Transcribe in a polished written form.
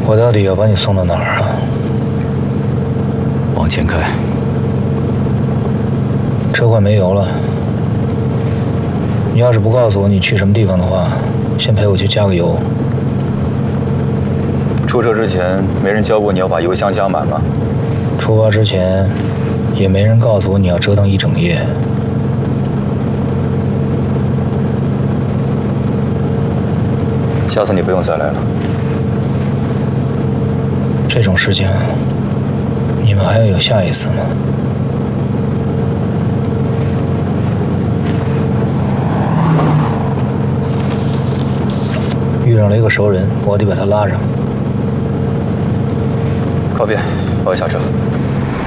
我到底要把你送到哪儿啊？ 往前开。 车快没油了。你要是不告诉我你去什么地方的话，先陪我去加个油。 出车之前没人教过你要把油箱加满吗？ 出发之前，也没人告诉我你要折腾一整夜。 下次你不用再来了。 这种事情，你们还要有下一次吗？遇上了一个熟人，我得把他拉上。 靠边，我要下车。